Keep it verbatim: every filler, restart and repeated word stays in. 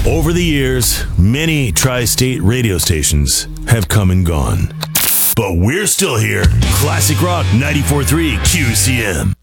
Over the years, many tri-state radio stations have come and gone. But we're still here. Classic Rock ninety-four point three Q C M.